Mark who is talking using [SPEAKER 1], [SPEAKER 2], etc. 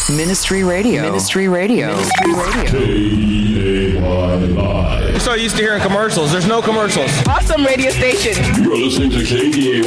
[SPEAKER 1] Ministry Radio. Ministry Radio. Ministry Radio.
[SPEAKER 2] We're so used to hearing commercials. There's no commercials.
[SPEAKER 3] Awesome radio station.
[SPEAKER 4] You're listening to KDAY